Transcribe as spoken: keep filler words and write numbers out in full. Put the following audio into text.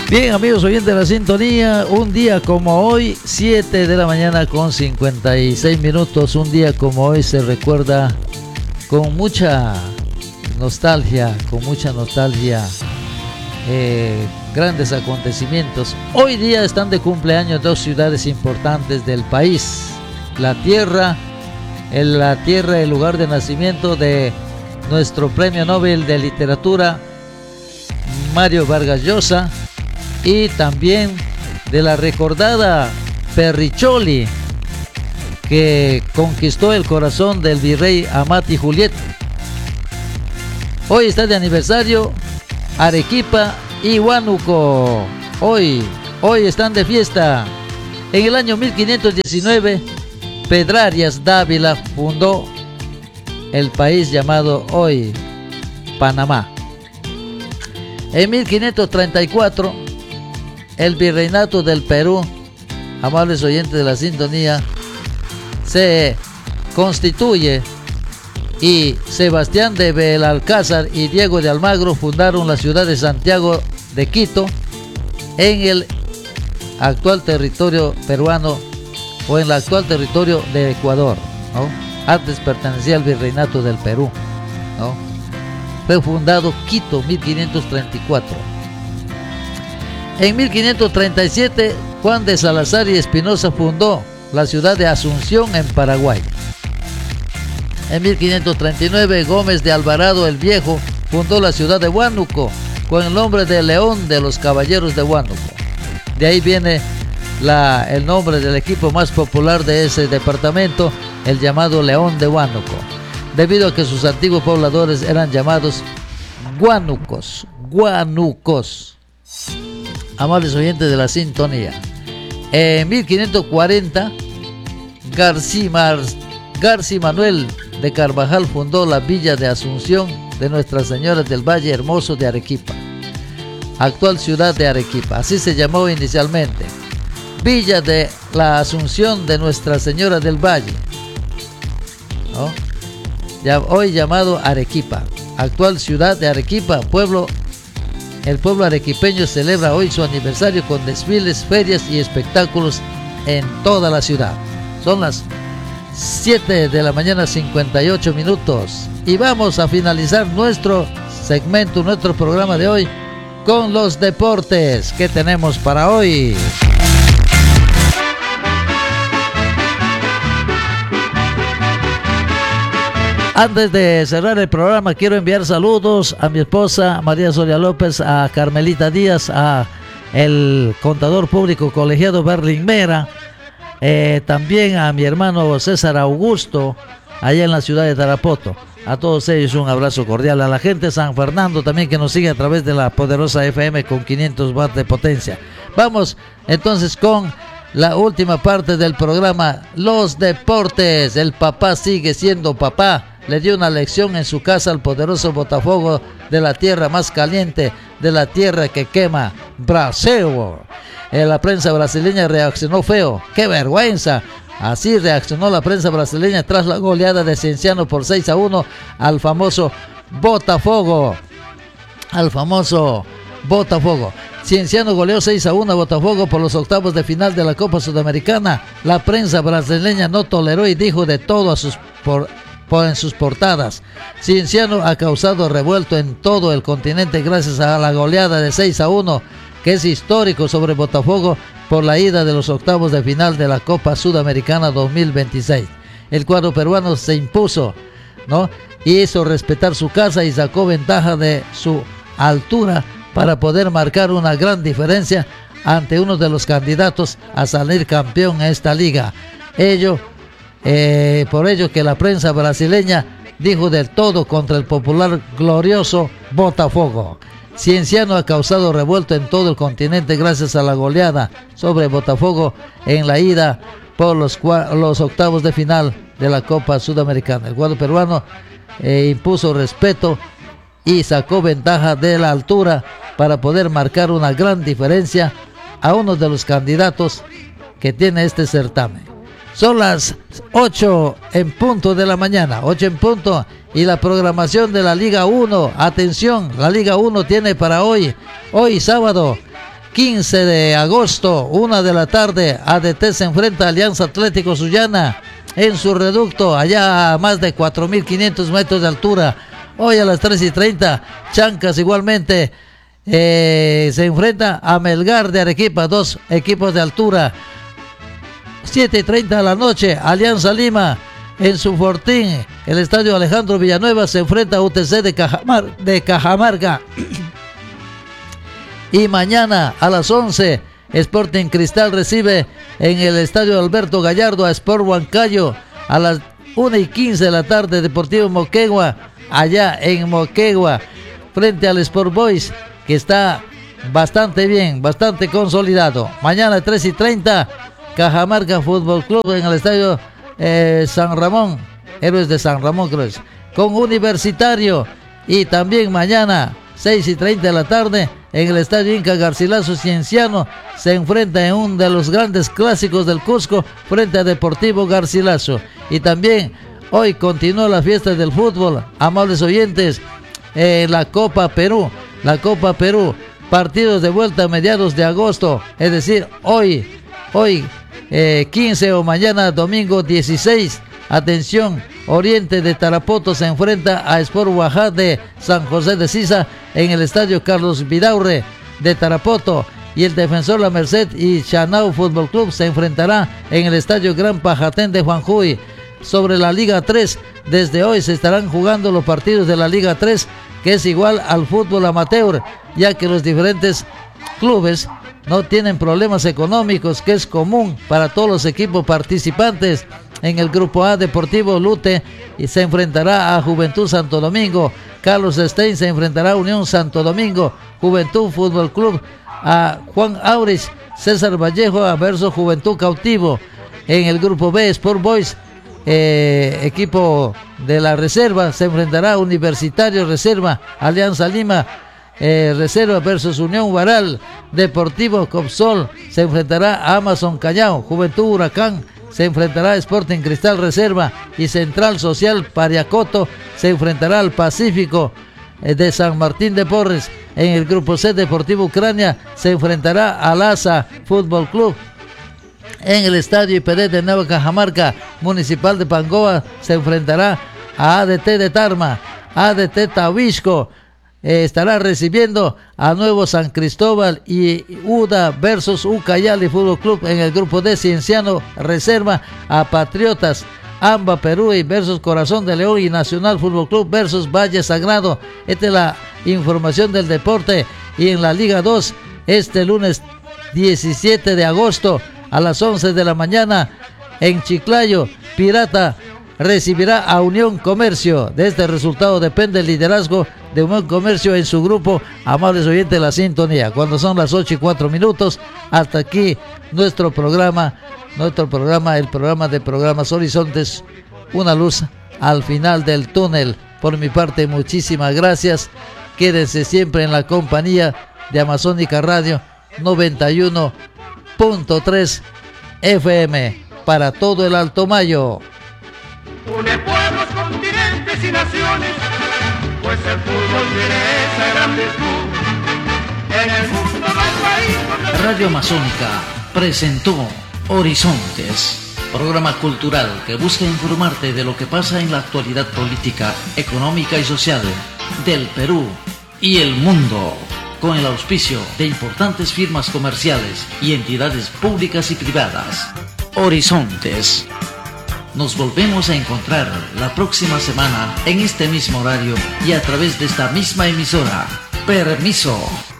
Bien, amigos oyentes de la sintonía, un día como hoy, siete de la mañana con cincuenta y seis minutos, un día como hoy se recuerda con mucha nostalgia, con mucha nostalgia, eh, grandes acontecimientos. Hoy día están de cumpleaños dos ciudades importantes del país, la tierra, el, la tierra, el lugar de nacimiento de nuestro Premio Nobel de Literatura, Mario Vargas Llosa, y también de la recordada Perricholi, que conquistó el corazón del virrey Amat y Juliet. Hoy está de aniversario Arequipa y Huánuco. Hoy, hoy están de fiesta. En el año mil quinientos diecinueve, Pedrarias Dávila fundó el país llamado hoy Panamá. En mil quinientos treinta y cuatro, el virreinato del Perú, amables oyentes de la sintonía, se constituye y Sebastián de Belalcázar y Diego de Almagro fundaron la ciudad de Santiago de Quito en el actual territorio peruano o en el actual territorio de Ecuador, ¿no? Antes pertenecía al virreinato del Perú, ¿no? Fue fundado Quito, mil quinientos treinta y cuatro. En mil quinientos treinta y siete, Juan de Salazar y Espinosa fundó la ciudad de Asunción en Paraguay. En mil quinientos treinta y nueve, Gómez de Alvarado el Viejo fundó la ciudad de Huánuco con el nombre de León de los Caballeros de Huánuco. De ahí viene la, el nombre del equipo más popular de ese departamento, el llamado León de Huánuco, debido a que sus antiguos pobladores eran llamados Huánucos, Huánucos. Amables oyentes de la sintonía, en mil quinientos cuarenta, García, Mar, García Manuel de Carvajal fundó la villa de Asunción de Nuestra Señora del Valle Hermoso de Arequipa, actual ciudad de Arequipa, así se llamó inicialmente, Villa de la Asunción de Nuestra Señora del Valle, ¿no? Ya, hoy llamado Arequipa, actual ciudad de Arequipa, pueblo. El pueblo arequipeño celebra hoy su aniversario con desfiles, ferias y espectáculos en toda la ciudad. Son las siete de la mañana, cincuenta y ocho minutos. Y vamos a finalizar nuestro segmento, nuestro programa de hoy con los deportes que tenemos para hoy. Antes de cerrar el programa, quiero enviar saludos a mi esposa María Soria López, a Carmelita Díaz, a el contador público colegiado Berlín Mera, eh, también a mi hermano César Augusto, allá en la ciudad de Tarapoto. A todos ellos un abrazo cordial. A la gente de San Fernando también, que nos sigue a través de la poderosa F M con quinientos watts de potencia. Vamos entonces con la última parte del programa, los deportes. El papá sigue siendo papá. Le dio una lección en su casa al poderoso Botafogo de la tierra más caliente, de la tierra que quema, Brasil. Eh, la prensa brasileña reaccionó feo. ¡Qué vergüenza! Así reaccionó la prensa brasileña tras la goleada de Cienciano por seis a uno al famoso Botafogo. Al famoso Botafogo. Cienciano goleó seis a uno a Botafogo por los octavos de final de la Copa Sudamericana. La prensa brasileña no toleró y dijo de todo a sus por en sus portadas. Cienciano ha causado revuelto en todo el continente gracias a la goleada de seis a uno, que es histórico sobre Botafogo por la ida de los octavos de final de la Copa Sudamericana dos mil veintiséis. El cuadro peruano se impuso, ¿no? Y hizo respetar su casa y sacó ventaja de su altura para poder marcar una gran diferencia ante uno de los candidatos a salir campeón en esta liga. Ello Eh, por ello que la prensa brasileña dijo del todo contra el popular glorioso Botafogo. Cienciano ha causado revuelto en todo el continente gracias a la goleada sobre Botafogo en la ida por los, los octavos de final de la Copa Sudamericana. El cuadro peruano eh, impuso respeto y sacó ventaja de la altura para poder marcar una gran diferencia a uno de los candidatos que tiene este certamen. Son las ocho en punto de la mañana, ocho en punto, y la programación de la Liga uno. Atención, la Liga uno tiene para hoy, hoy sábado, quince de agosto, una de la tarde, A D T se enfrenta a Alianza Atlético Sullana en su reducto, allá a más de cuatro mil quinientos metros de altura. Hoy a las tres y treinta, Chancas igualmente eh, se enfrenta a Melgar de Arequipa, dos equipos de altura. siete y treinta de la noche, Alianza Lima en su fortín, el estadio Alejandro Villanueva se enfrenta a U T C de, Cajamar, de Cajamarca. Y mañana a las once, Sporting Cristal recibe en el estadio Alberto Gallardo a Sport Huancayo. A las una y quince de la tarde, Deportivo Moquegua, allá en Moquegua, frente al Sport Boys, que está bastante bien, bastante consolidado. Mañana tres y treinta, Cajamarca Fútbol Club en el estadio eh, San Ramón, Héroes de San Ramón, creo es, con Universitario. Y también mañana, seis y treinta de la tarde, en el estadio Inca Garcilaso Cienciano, se enfrenta en uno de los grandes clásicos del Cusco frente a Deportivo Garcilaso. Y también hoy continúa la fiesta del fútbol, amables oyentes, eh, la Copa Perú, la Copa Perú, partidos de vuelta a mediados de agosto, es decir, hoy, hoy eh, quince o mañana domingo dieciséis. Atención, Oriente de Tarapoto se enfrenta a Sport Oaxaca de San José de Sisa en el estadio Carlos Vidaurre de Tarapoto, y el Defensor La Merced y Chanao Fútbol Club se enfrentará en el estadio Gran Pajatén de Juanjuy. Sobre la Liga tres, desde hoy se estarán jugando los partidos de la Liga tres, que es igual al fútbol amateur, ya que los diferentes clubes no tienen problemas económicos, que es común para todos los equipos participantes. En el grupo A, Deportivo Lute y se enfrentará a Juventud Santo Domingo. Carlos Stein se enfrentará a Unión Santo Domingo. Juventud Fútbol Club a Juan Aurich. César Vallejo a versus Juventud Cautivo. En el grupo B, Sport Boys, eh, equipo de la reserva, se enfrentará a Universitario Reserva. Alianza Lima eh, Reserva versus Unión Huaral. Deportivo Copsol se enfrentará a Amazon Callao. Juventud Huracán se enfrentará a Sporting Cristal Reserva, y Central Social Pariacoto se enfrentará al Pacífico de San Martín de Porres. En el grupo C, Deportivo Ucrania se enfrentará al Asa Fútbol Club. En el estadio I P D de Nueva Cajamarca, Municipal de Pangoa se enfrentará a A D T de Tarma. A D T Tahuixco Eh, estará recibiendo a Nuevo San Cristóbal, y U D A versus Ucayali Fútbol Club. En el grupo D, Cienciano Reserva a Patriotas. Amba Perú y versus Corazón de León, y Nacional Fútbol Club versus Valle Sagrado. Esta es la información del deporte. Y en la Liga dos, este lunes diecisiete de agosto a las once de la mañana, en Chiclayo, Pirata recibirá a Unión Comercio. De este resultado depende el liderazgo de Unión Comercio en su grupo. Amables oyentes de la sintonía, cuando son las ocho y cuatro minutos, hasta aquí nuestro programa, nuestro programa, el programa de Programas Horizontes, una luz al final del túnel. Por mi parte, muchísimas gracias. Quédense siempre en la compañía de Amazónica Radio noventa y uno punto tres F M para todo el Alto Mayo. Une pueblos, continentes y naciones, pues el fútbol tiene esa gran virtud. En el mundo no hay país donde... Radio Amazónica presentó Horizontes, programa cultural que busca informarte de lo que pasa en la actualidad política, económica y social del Perú y el mundo, con el auspicio de importantes firmas comerciales y entidades públicas y privadas. Horizontes. Nos volvemos a encontrar la próxima semana en este mismo horario y a través de esta misma emisora. Permiso.